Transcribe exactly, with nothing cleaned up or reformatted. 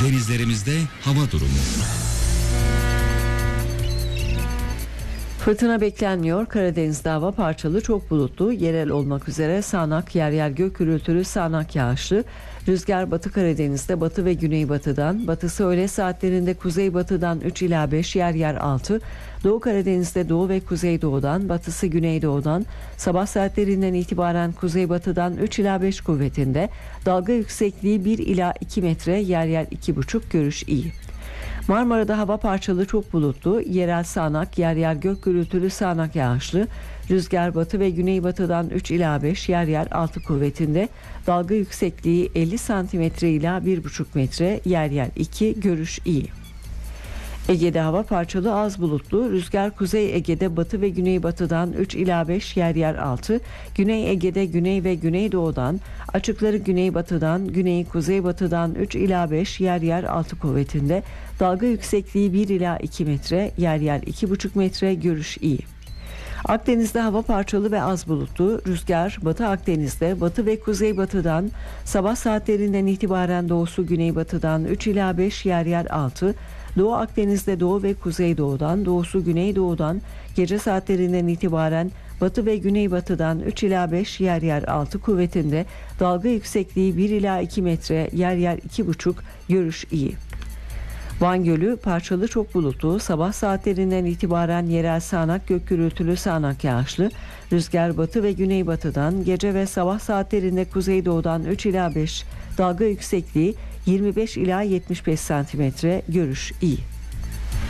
Denizlerimizde hava durumu. Fırtına beklenmiyor. Karadeniz'de hava parçalı, çok bulutlu, yerel olmak üzere sağanak, yer yer gök gürültülü, sağanak yağışlı. Rüzgar Batı Karadeniz'de batı ve güneybatıdan, batısı öğle saatlerinde kuzeybatıdan üç ila beş, yer yer altı. Doğu Karadeniz'de doğu ve kuzeydoğudan, batısı güneydoğudan, sabah saatlerinden itibaren kuzeybatıdan üç ila beş kuvvetinde. Dalga yüksekliği bir ila iki metre, yer yer iki buçuk, görüş iyi. Marmara'da hava parçalı, çok bulutlu, yerel sağanak, yer yer gök gürültülü, sağanak yağışlı. Rüzgar batı ve güneybatıdan üç ila beş, yer yer altı kuvvetinde. Dalga yüksekliği elli santimetre ila bir buçuk metre, yer yer iki, görüş iyi. Ege'de hava parçalı, az bulutlu, rüzgar Kuzey Ege'de batı ve güneybatıdan üç ila beş, yer yer altı, Güney Ege'de güney ve güneydoğudan, açıkları güneybatıdan, güneyi kuzeybatıdan üç ila beş, yer yer altı kuvvetinde, dalga yüksekliği bir ila iki metre, yer yer iki buçuk metre, görüş iyi. Akdeniz'de hava parçalı ve az bulutlu, rüzgar Batı Akdeniz'de batı ve kuzeybatıdan, sabah saatlerinden itibaren doğusu güneybatıdan üç ila beş, yer yer altı, Doğu Akdeniz'de doğu ve kuzeydoğudan, doğusu güneydoğudan, gece saatlerinden itibaren batı ve güneybatıdan üç ila beş, yer yer altı kuvvetinde, dalga yüksekliği bir ila iki metre, yer yer iki buçuk, görüş iyi. Van Gölü parçalı, çok bulutlu, sabah saatlerinden itibaren yerel sağanak, gök gürültülü, sağanak yağışlı. Rüzgar batı ve güneybatıdan, gece ve sabah saatlerinde kuzeydoğudan üç ila beş, dalga yüksekliği yirmi beş ila yetmiş beş santimetre, görüş iyi.